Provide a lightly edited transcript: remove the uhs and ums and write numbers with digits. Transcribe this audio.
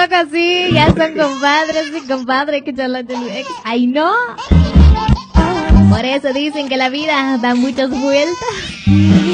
poco así? Ya son compadres y compadre que charlan de mi ex. ¡Ay, no! Por eso dicen que la vida da muchas vueltas.